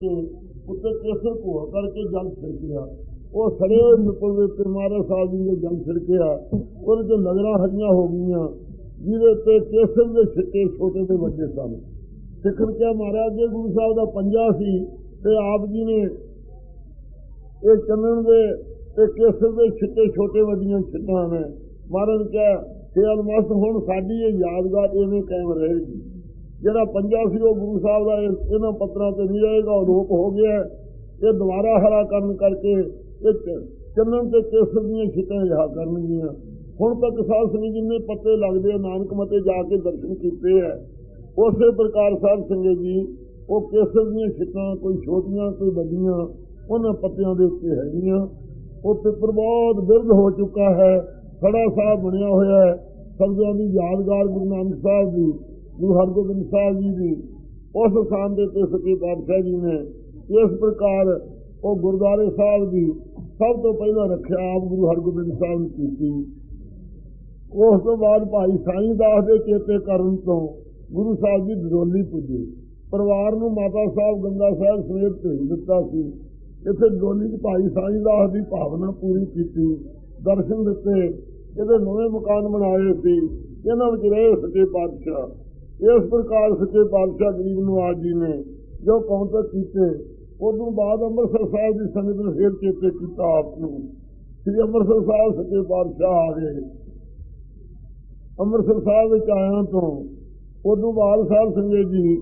उत्ते केसर घोल करके जल छिड़किया। वो सड़े हुए निपुल के उत्ते महाराज साहब जी ने जल छिड़किया। उहदे च नजरां हरियां हो गई, जिहदे उत्ते केसर के छिट्टे छोटे ते वड्डे सन। सिखर क्या महाराज जी गुरु साहब का पंजा सी ते आप जी ने ये चंदन के केसर के छिट्टे छोटे वड्डियां छिट्टां ने। महाराज क्या हे अलमस्त हुण साडी ये यादगार इवें कायम रहेगी। जिहड़ा पंजा सी वो गुरु साहब का इन्हां पत्थरां ते नहीं रहेगा, लोप हो गया। ये दोबारा हरा करन करके चंदन ते केसर दीयां छिट्टां रिहा करनगियां। हुण तक साध संगत जिन्ने पत्ते लगदे नानक मते जाके दर्शन कीते है। उस प्रकार साध संगत जी वो केसर दीयां छिट्टां कोई छोटियां कोई वड्डियां उन्हां पत्तियां दे उत्ते हैगियां। वो पिपर बहुत बिरध हो चुका है, खड़ा साहब बनिया होया है। सबदियां दी यादगार गुरु नानक साहब जी, गुरु हरगोबिंद साहब जी की उस स्थान के सच्चे पातशाह जी ने इस प्रकार वो गुरुद्वारे साहब की सब तो पहला रखिया आप गुरु हरगोबिंद साहब ने की। उस तो बाद भाई साईं दास के चेते करन तो गुरु साहब जी डडोली पुजे। परिवार नूं माता साहब गंगा साहब समेत भेज दिता सी। इत्थे डडोली च भाई साईं दास की भावना पूरी की, दर्शन दिते। इहदे नवे मकान बनाए सी, इन्हां विच रहे सच्चे पातशाह। इस प्रकार सच्चे पातशाह गरीब नवाज जी ने जो काउंटर किए। उदों बाद अमृतसर साहब की संगत ने फिर चेते किया आपनूं। श्री अमृतसर साहब सच्चे पातशाह आ गए। अमृतसर साहब विच आया तो उदों बाद साहब संगत जी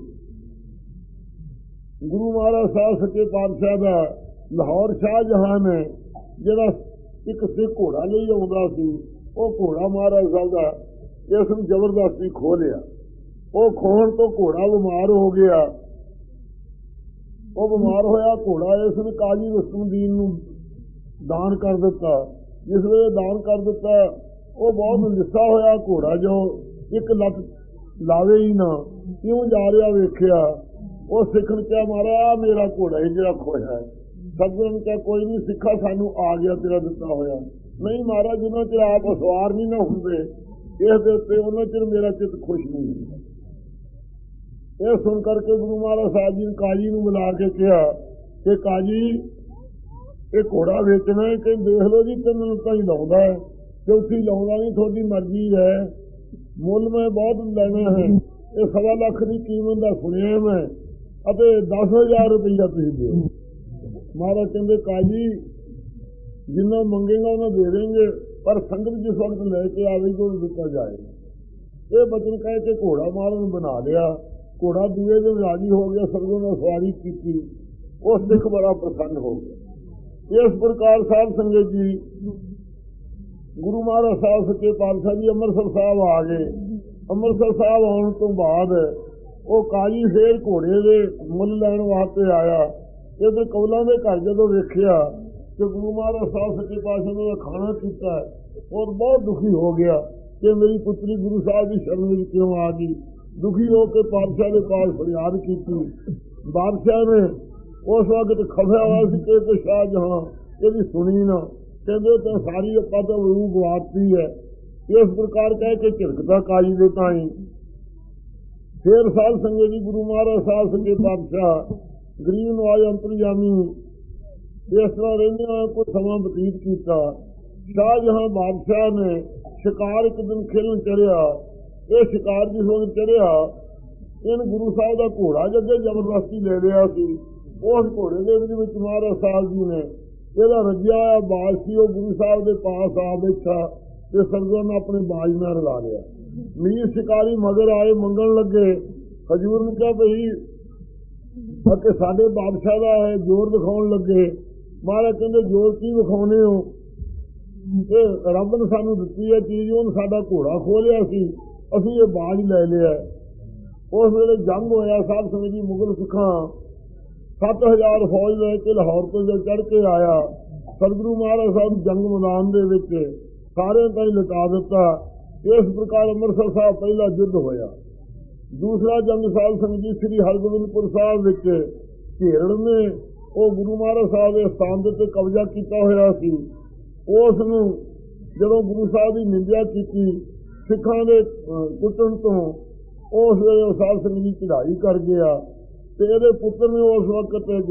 गुरु महाराज साहब सच्चे पातशाह का लाहौर शाहजहां ने जिहड़ा एक सिख घोड़ा नहीं आउंदा सी, वो घोड़ा महाराज साहब का इसनूं जबरदस्ती खो लिया। वो खोण तो घोड़ा बीमार हो गया। वो बीमार होया घोड़ा इसने काजी रुस्तमदीन नूं दान कर दिता। जिस वे दान कर दिता वो बहुत लिस्सा होया घोड़ा, जो एक लत लावे ही ना क्यों जा रहा वेख्या। वो सिख ने क्या मारा मेरा घोड़ा ही जिहड़ा खोया है। सतगुरु ने क्या कोई नहीं सिखा सानू आ गया तेरा दिता होया। नहीं महाराज जिन्ना चिर आप सवार नहीं ना हुंदे इस दे उत्ते उन्ना चिर मेरा चित्त खुश नहीं हुंदा। यह सुन करके गुरु महाराज साहब जी ने काजी नूं बुला के कहा कि काजी ये घोड़ा वेचना है कि देख लो जी 3 लत्तां ही लाउंदा है, चौथी लाउंदा नहीं, थोड़ी मर्जी है। मुल मैं बहुत लेना है, ये 1.25 लाख की कीमत का सुनिया मैं, 10,000 रुपया तुसीं दिओ। महाराज कहते काजी जिन्ना मंगेगा उन्हें दे देंगे, पर संगत जिस वक्त लेके आवेगी उन्हें दिता जाएगा। ये वचन कह के घोड़ा महाराज ने बना लिया। घोड़ा दूसरे दिन राजी हो गया, सतगुरु ने सवारी की। वो सिख बड़ा प्रसन्न हो गया। इस प्रकार साध संगत जी गुरु महाराज साहब सच्चे पातशाह जी अमृतसर साहब आ गए। अमृतसर साहब आने तो बाद वो काजी फिर घोड़े के मुल लैन वास्ते आया। इधर कौलों के घर जो वेख्या कि गुरु महाराज साहब सच्चे पातशाह ने खाना किया और बहुत दुखी हो गया कि मेरी पुत्री गुरु साहब की शरण में क्यों आ गई। दुखी होकर पातशाह के पास फरियाद की। बादशाह ने उस वक्त खफिया हुआ सी कि शाहजहां यदि सुनी ना, कहते तो सारी अपा तो रूह गवाती है। इस प्रकार कह के झिड़कता काजी दे ताई। फिर साध संगत जी गुरु महाराज साहब सच्चे पातशाह गरीब नवाज अंतरजामी इस तरह रहिंदे कुछ समा बतीत किया। शाहजहां बादशाह ने शिकार एक दिन खेलन चढ़िया। ये शिकार जिस वक्त चढ़िया इन गुरु साहब का घोड़ा जगे जबरदस्ती ले लिया सी। उस घोड़े के विच महाराज साहब जी ने यदा रजिया हुआ बाज सी वो गुरु साहब के पास आ बैठा तो सतगुरु ने अपने बाज में रला लिया। मीर शिकारी मगर आए मंगन लगे। हजूर ने कहा भाई साडे बादशाह का है जोर दिखाउण लगे। महाराज कहते जोर की विखाने हो, रब ने सानू दिती है चीज, उन्हें साडा घोड़ा खो लिया सी, असीं ये बाज लै लिया। उस वेले जंग होया साध संगत जी मुगल सिखां 7,000 फौज लेके लाहौर तो जो चढ़ के आया। सतगुरु महाराज साहब जंग मैदान दे विच सारे ताईं लुटा दिता। इस प्रकार अमृतसर साहब पहला युद्ध होया। दूसरा जंग साध संगत जी श्री हरगोबिंदपुर साहब विच घेरड़ ने वो गुरु महाराज साहब के स्थान के कब्जा किया होया सी। उसनूं जदों गुरु साहब की निंदा की सिखां दे कुटण तो उस वेले साध संगत जी चढ़ाई कर गया ते इहदे पुत्र ने उस वक्त